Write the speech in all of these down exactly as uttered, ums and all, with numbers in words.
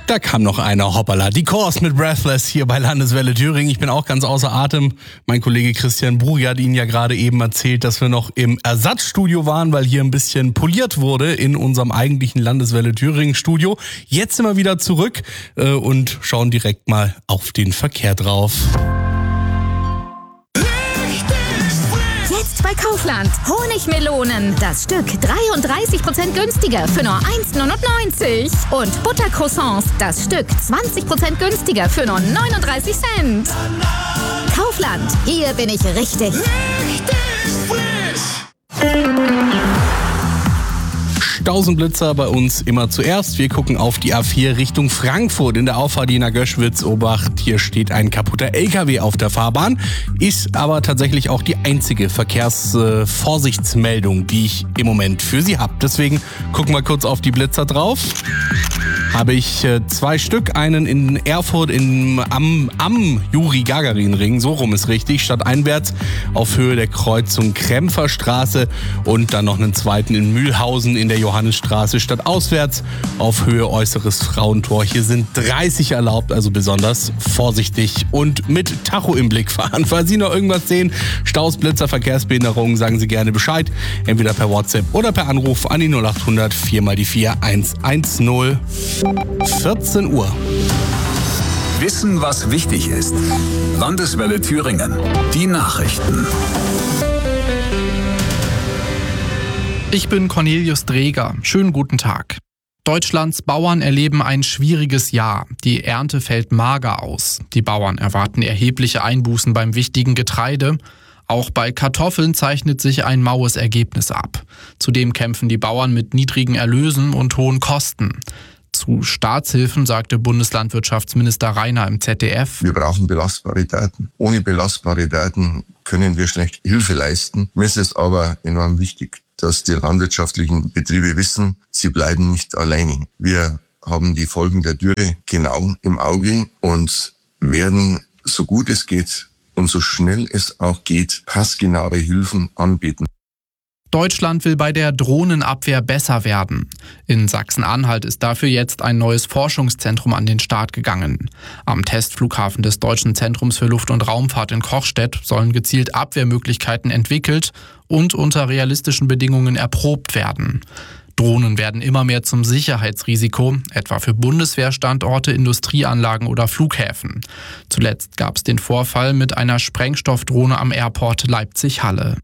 Da kam noch einer, hoppala. Die Chorus mit Breathless hier bei Landeswelle Thüringen. Ich bin auch ganz außer Atem. Mein Kollege Christian Brugi hat Ihnen ja gerade eben erzählt, dass wir noch im Ersatzstudio waren, weil hier ein bisschen poliert wurde in unserem eigentlichen Landeswelle Thüringen Studio. Jetzt sind wir wieder zurück äh, und schauen direkt mal auf den Verkehr drauf. Jetzt bei Kaufland. Honigmelonen. Das Stück dreiunddreißig Prozent günstiger für nur eins Komma neunundneunzig. Und Buttercroissants. Das Stück zwanzig Prozent günstiger für nur neununddreißig Cent. Kaufland. Hier bin ich richtig. Richtig frisch. Tausendblitzer bei uns immer zuerst. Wir gucken auf die A vier Richtung Frankfurt. In der Auffahrt Jena Göschwitz, Obacht, hier steht ein kaputter L K W auf der Fahrbahn. Ist aber tatsächlich auch die einzige Verkehrsvorsichtsmeldung, äh, die ich im Moment für Sie habe. Deswegen gucken wir kurz auf die Blitzer drauf. Habe ich äh, zwei Stück, einen in Erfurt in, am, am Juri-Gagarin-Ring, so rum ist richtig, stadteinwärts auf Höhe der Kreuzung Krempferstraße und dann noch einen zweiten in Mühlhausen in der Johannisstraße stadtauswärts auf Höhe Äußeres Frauentor. Hier sind dreißig erlaubt, also besonders vorsichtig und mit Tacho im Blick fahren. Falls Sie noch irgendwas sehen, Staus, Blitzer, Verkehrsbehinderungen, sagen Sie gerne Bescheid, entweder per WhatsApp oder per Anruf an die null acht hundert vier mal die vier eins eins null. vierzehn Uhr. Wissen, was wichtig ist. Landeswelle Thüringen. Die Nachrichten. Ich bin Cornelius Dreger. Schönen guten Tag. Deutschlands Bauern erleben ein schwieriges Jahr. Die Ernte fällt mager aus. Die Bauern erwarten erhebliche Einbußen beim wichtigen Getreide. Auch bei Kartoffeln zeichnet sich ein maues Ergebnis ab. Zudem kämpfen die Bauern mit niedrigen Erlösen und hohen Kosten. Zu Staatshilfen sagte Bundeslandwirtschaftsminister Rainer im Z D F: Wir brauchen belastbare Daten. Ohne belastbare Daten können wir schlecht Hilfe leisten. Mir ist es aber enorm wichtig, dass die landwirtschaftlichen Betriebe wissen, sie bleiben nicht alleine. Wir haben die Folgen der Dürre genau im Auge und werden, so gut es geht und so schnell es auch geht, passgenaue Hilfen anbieten. Deutschland will bei der Drohnenabwehr besser werden. In Sachsen-Anhalt ist dafür jetzt ein neues Forschungszentrum an den Start gegangen. Am Testflughafen des Deutschen Zentrums für Luft- und Raumfahrt in Kochstedt sollen gezielt Abwehrmöglichkeiten entwickelt und unter realistischen Bedingungen erprobt werden. Drohnen werden immer mehr zum Sicherheitsrisiko, etwa für Bundeswehrstandorte, Industrieanlagen oder Flughäfen. Zuletzt gab es den Vorfall mit einer Sprengstoffdrohne am Airport Leipzig-Halle.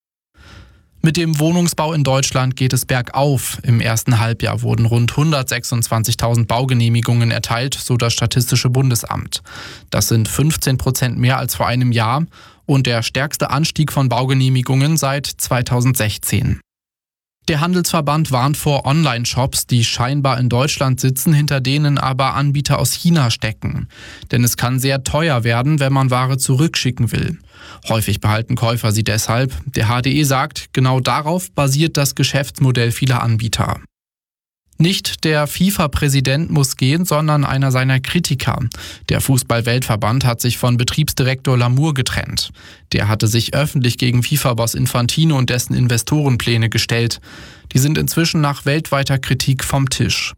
Mit dem Wohnungsbau in Deutschland geht es bergauf. Im ersten Halbjahr wurden rund hundertsechsundzwanzigtausend Baugenehmigungen erteilt, so das Statistische Bundesamt. Das sind fünfzehn Prozent mehr als vor einem Jahr und der stärkste Anstieg von Baugenehmigungen seit zweitausendsechzehn. Der Handelsverband warnt vor Online-Shops, die scheinbar in Deutschland sitzen, hinter denen aber Anbieter aus China stecken. Denn es kann sehr teuer werden, wenn man Ware zurückschicken will. Häufig behalten Käufer sie deshalb. Der H D E sagt, genau darauf basiert das Geschäftsmodell vieler Anbieter. Nicht der FIFA-Präsident muss gehen, sondern einer seiner Kritiker. Der Fußball-Weltverband hat sich von Betriebsdirektor Lamour getrennt. Der hatte sich öffentlich gegen FIFA-Boss Infantino und dessen Investorenpläne gestellt. Die sind inzwischen nach weltweiter Kritik vom Tisch.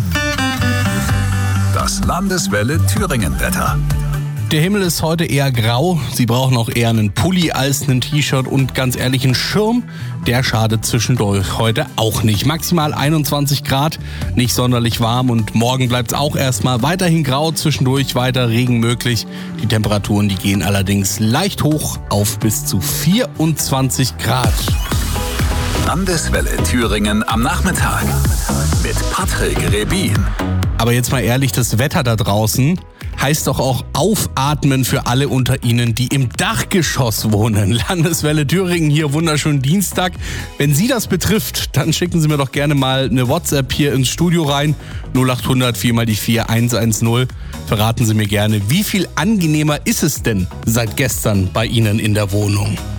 Das Landeswelle Thüringen-Wetter. Der Himmel ist heute eher grau. Sie brauchen auch eher einen Pulli als einen T-Shirt und ganz ehrlich einen Schirm. Der schadet zwischendurch heute auch nicht. Maximal einundzwanzig Grad, nicht sonderlich warm und morgen bleibt es auch erstmal weiterhin grau, zwischendurch weiter Regen möglich. Die Temperaturen, die gehen allerdings leicht hoch auf bis zu vierundzwanzig Grad. Landeswelle Thüringen am Nachmittag mit Patrick Rebin. Aber jetzt mal ehrlich, das Wetter da draußen heißt doch auch aufatmen für alle unter Ihnen, die im Dachgeschoss wohnen. Landeswelle Thüringen hier, wunderschönen Dienstag. Wenn Sie das betrifft, dann schicken Sie mir doch gerne mal eine WhatsApp hier ins Studio rein. null acht hundert vier mal die vier eins eins null. Verraten Sie mir gerne, wie viel angenehmer ist es denn seit gestern bei Ihnen in der Wohnung?